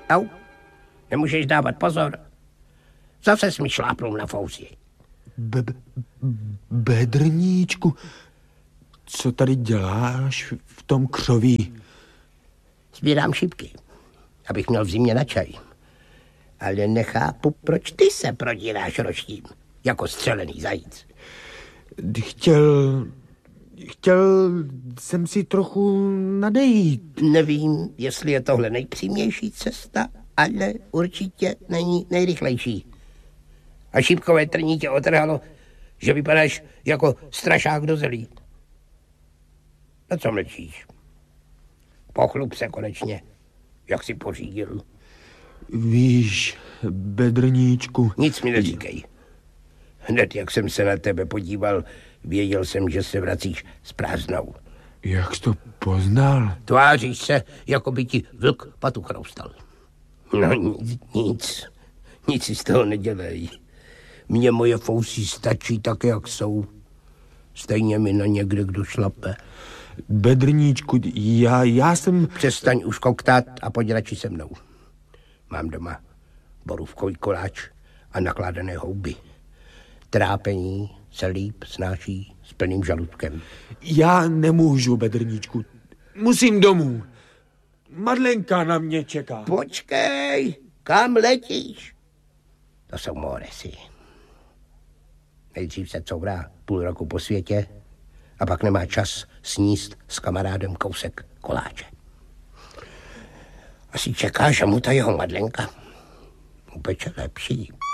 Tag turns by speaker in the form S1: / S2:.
S1: Au, nemůžeš dávat pozor. Zase jsi mi šlápnul na fouzi.
S2: Bedrníčku, co tady děláš v tom křoví?
S1: Sbírám šipky, abych měl v zimě na čaj. Ale nechápu, proč ty se prodíráš roštím, jako střelený zajíc.
S2: Chtěl jsem si trochu nadejít.
S1: Nevím, jestli je tohle nejpřímější cesta, ale určitě není nejrychlejší. A šípkové trní tě otrhalo, že vypadáš jako strašák do zelí. Na co mlčíš? Pochlup se konečně, jak jsi pořídil.
S2: Víš, bedrníčku...
S1: Nic mi neříkej. Hned, jak jsem se na tebe podíval, věděl jsem, že se vracíš s prázdnou.
S2: Jak jsi to poznal?
S1: Tváříš se, jako by ti vlk patu chroustal. No nic si z toho nedělej. Mně moje fousy stačí tak, jak jsou. Stejně mi na někde kdo šlape.
S2: Bedrníčku, já jsem...
S1: Přestaň už koktát a pojď radši se mnou. Mám doma borůvkový koláč a nakládané houby. Trápení se líp snáší s plným žaludkem.
S2: Já nemůžu, bedrníčku. Musím domů. Madlenka na mě čeká.
S1: Počkej, kam letíš? To jsou moresy. Nejdřív se courá půl roku po světě a pak nemá čas sníst s kamarádem kousek koláče. Asi čeká, že mu ta jeho Madlenka upeče lepší.